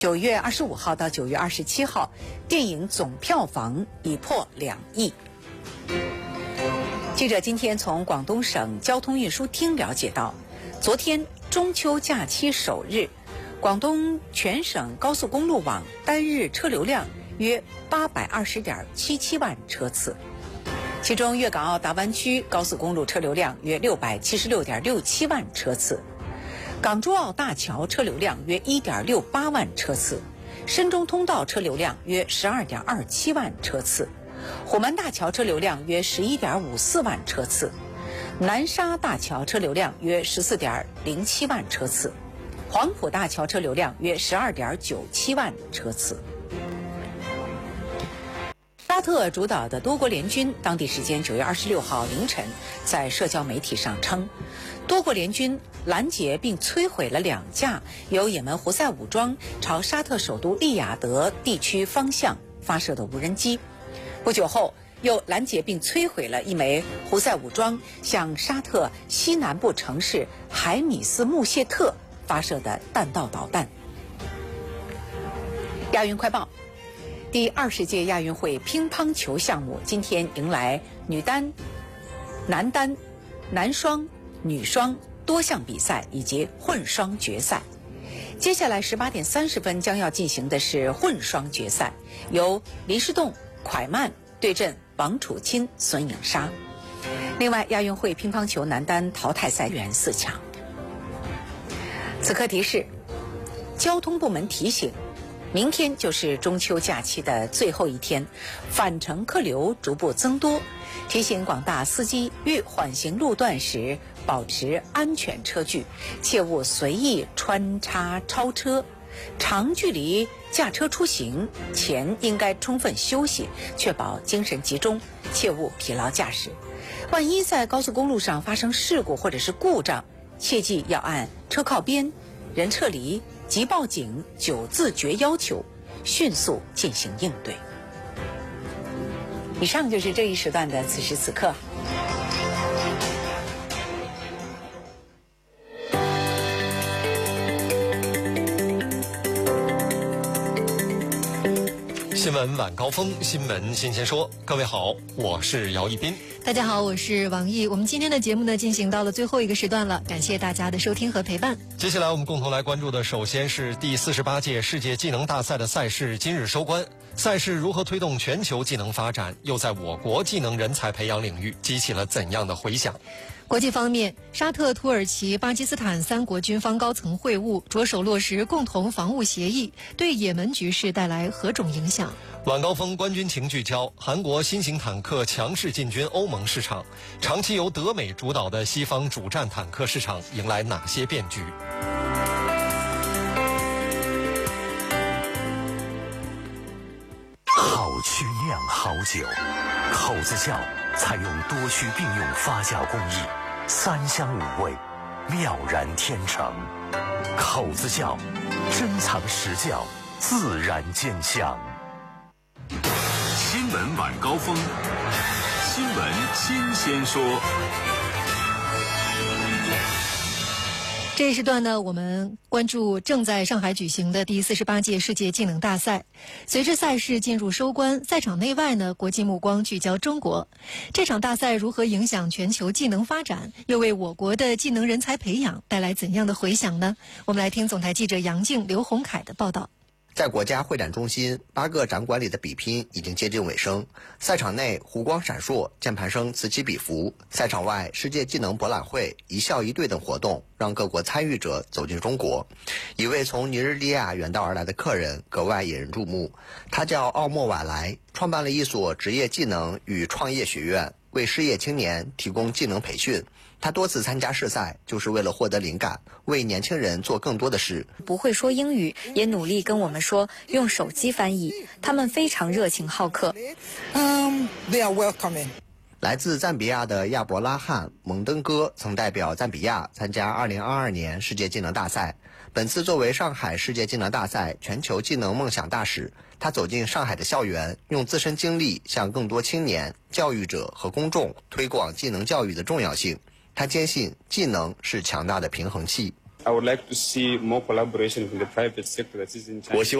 9月25号到9月27号，电影总票房已破2亿。记者今天从广东省交通运输厅了解到，昨天中秋假期首日，广东全省高速公路网单日车流量约820.77万车次，其中粤港澳大湾区高速公路车流量约676.67万车次，港珠澳大桥车流量约1.68万车次，深中通道车流量约12.27万车次，虎门大桥车流量约11.54万车次，南沙大桥车流量约14.07万车次，黄埔大桥车流量约12.97万车次。沙特主导的多国联军当地时间9月26号凌晨在社交媒体上称，多国联军拦截并摧毁了2架由也门胡塞武装朝沙特首都利雅得地区方向发射的无人机。不久后，又拦截并摧毁了一枚胡塞武装向沙特西南部城市海米斯穆谢特发射的弹道导弹。亚运快报，第20届亚运会乒乓球项目今天迎来女单、男单、男双、女双多项比赛以及混双决赛。接下来18点30分将要进行的是混双决赛，由林诗栋、蒯曼对阵王楚钦、孙颖莎。另外，亚运会乒乓球男单淘汰赛原4强。此刻提示，交通部门提醒，明天就是中秋假期的最后一天，返程客流逐步增多，提醒广大司机遇缓行路段时保持安全车距，切勿随意穿插超车。长距离驾车出行前应该充分休息，确保精神集中，切勿疲劳驾驶。万一在高速公路上发生事故或者是故障，切记要按车靠边、人撤离、急报警9字诀要求，迅速进行应对。以上就是这一时段的此时此刻。 新闻晚高峰，新闻新鲜说。各位好，我是姚一斌。 大家好，我是王毅。我们今天的节目呢，进行到了最后一个时段了，感谢大家的收听和陪伴。 接下来我们共同来关注的，首先是第48届世界技能大赛的赛事今日收官。赛事如何推动全球技能发展，又在我国技能人才培养领域激起了怎样的回响？ 国际方面，沙特、土耳其、巴基斯坦3国军方高层会晤，着手落实共同防务协议，对也门局势带来何种影响？ 晚高峰官军情聚焦，韩国新型坦克强势进军欧盟市场，长期由德美主导的西方主战坦克市场迎来哪些变局？ 好曲酿好酒，口子窖采用多须并用发酵工艺，3香5味，妙然天成。口子窖，珍藏实窖，自然见香。 新闻晚高峰，新闻新鲜说。 这一时段呢，我们关注正在上海举行的第48届世界技能大赛。随着赛事进入收官，赛场内外呢，国际目光聚焦中国。这场大赛如何影响全球技能发展，又为我国的技能人才培养带来怎样的回响呢？我们来听总台记者杨静、刘洪凯的报道。 在国家会展中心8个展馆里的比拼已经接近尾声，赛场内湖光闪烁，键盘声此起彼伏。赛场外，世界技能博览会、一校一队等活动让各国参与者走进中国。一位从尼日利亚远道而来的客人格外引人注目，他叫奥莫瓦莱，创办了一所职业技能与创业学院，为失业青年提供技能培训。他多次参加试赛，就是为了获得灵感，为年轻人做更多的事。 不会说英语，也努力跟我们说，用手机翻译。他们非常热情好客。 They are welcoming. 来自赞比亚的亚伯拉罕·蒙登哥曾代表赞比亚参加2022年世界技能大赛。本次作为上海世界技能大赛全球技能梦想大使，他走进上海的校园，用自身经历向更多青年、教育者和公众推广技能教育的重要性。他坚信技能是强大的平衡器。 I would like to see more collaboration with the private sector that is in China.